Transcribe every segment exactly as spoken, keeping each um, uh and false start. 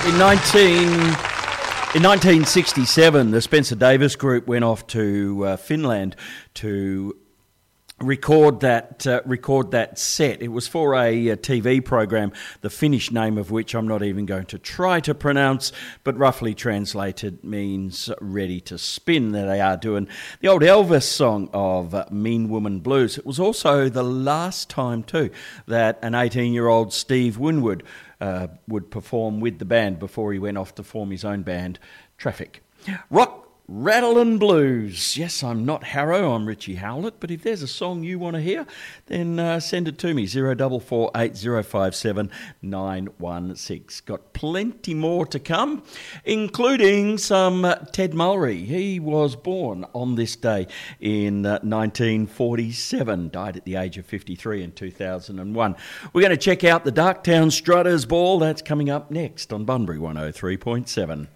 In nineteen in nineteen sixty-seven, the Spencer Davis Group went off to uh, Finland to record that uh, record that set. It was for a, a T V program, the Finnish name of which I'm not even going to try to pronounce, but roughly translated means ready to spin. There they are doing the old Elvis song of uh, Mean Woman Blues. It was also the last time too that an eighteen-year-old Steve Winwood uh, would perform with the band before he went off to form his own band, Traffic. Rock, rattle and blues. Yes, I'm not Harrow, I'm Richie Howlett, but if there's a song you want to hear, then uh, send it to me, zero four four eight zero five seven nine one six. Got plenty more to come, including some uh, Ted Mulry. He was born on this day in uh, nineteen forty-seven, died at the age of fifty-three in two thousand one. We're going to check out the Darktown Strutters Ball. That's coming up next on Bunbury one oh three point seven.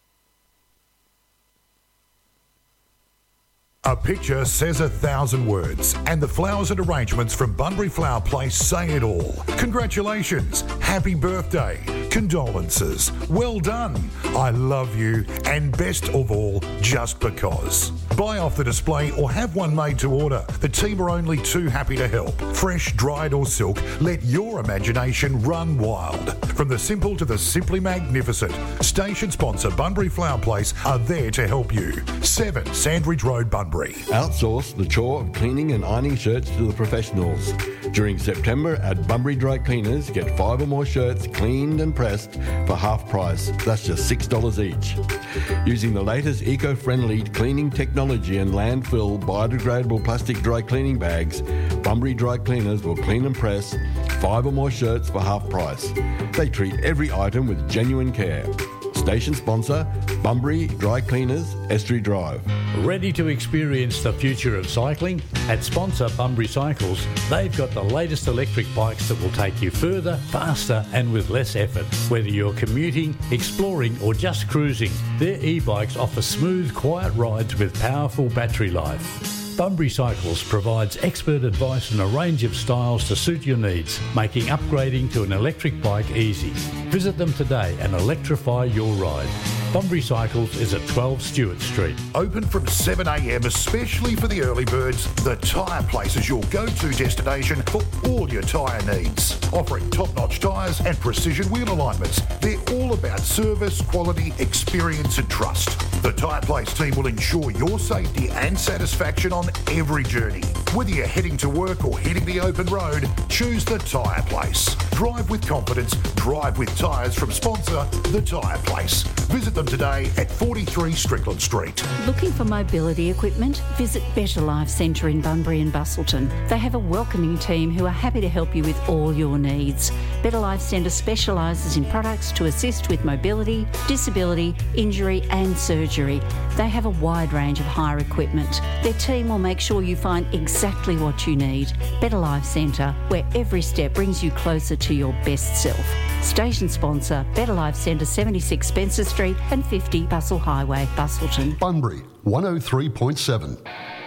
A picture says a thousand words, and the flowers and arrangements from Bunbury Flower Place say it all. Congratulations, happy birthday, condolences, well done, I love you, and best of all, just because. Buy off the display or have one made to order. The team are only too happy to help. Fresh, dried or silk, let your imagination run wild. From the simple to the simply magnificent, station sponsor Bunbury Flower Place are there to help you. seven Sandridge Road, Bunbury. Outsource the chore of cleaning and ironing shirts to the professionals. During September at Bunbury Dry Cleaners, get five or more shirts cleaned and pressed for half price. That's just six dollars each. Using the latest eco-friendly cleaning technology and landfill biodegradable plastic dry cleaning bags, Bunbury Dry Cleaners will clean and press five or more shirts for half price. They treat every item with genuine care. Station sponsor, Bunbury Dry Cleaners, Estuary Drive. Ready to experience the future of cycling? At sponsor Bunbury Cycles, they've got the latest electric bikes that will take you further, faster and with less effort. Whether you're commuting, exploring or just cruising, their e-bikes offer smooth, quiet rides with powerful battery life. Bunbury Cycles provides expert advice and a range of styles to suit your needs, making upgrading to an electric bike easy. Visit them today and electrify your ride. Bunbury Cycles is at twelve Stewart Street. Open from seven a m especially for the early birds, the Tyre Place is your go-to destination for all your tyre needs. Offering top-notch tyres and precision wheel alignments, they're all about service, quality, experience and trust. The Tyre Place team will ensure your safety and satisfaction on every journey. Whether you're heading to work or hitting the open road, choose the Tyre Place. Drive with confidence, drive with tyres from sponsor, the Tyre Place. Visit them today at forty-three Strickland Street. Looking for mobility equipment? Visit Better Life Centre in Bunbury and Bustleton. They have a welcoming team who are happy to help you with all your needs. Better Life Centre specialises in products to assist with mobility, disability, injury and surgery. They have a wide range of hire equipment. Their team will make sure you find exactly what you need. Better Life Centre, where every step brings you closer to your best self. Station sponsor, Better Life Centre, seventy-six Spencer Street and fifty Bustle Highway, Bustleton. Bunbury, one oh three point seven.